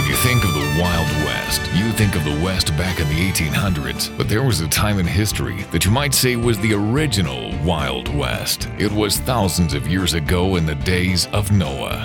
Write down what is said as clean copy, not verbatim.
you think of the Wild West, you think of the West back in the 1800s. But there was a time in history that you might say was the original Wild West. It was thousands of years ago in the days of Noah.